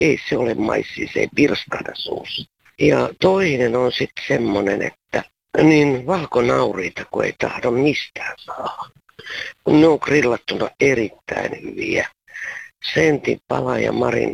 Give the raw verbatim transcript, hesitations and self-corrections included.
ei se ole maissi, se ei pirskahda suussa. Ja toinen on sitten semmonen, että niin valkonauriita, kun ei tahdo mistään saa. Ne on grillattuna erittäin hyviä. Sentin pala ja marin